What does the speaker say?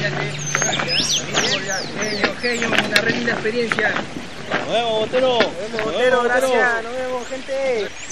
Genio, una re linda experiencia. Nos vemos, Botero. Nos vemos, Botero, gracias. Nos vemos, gente.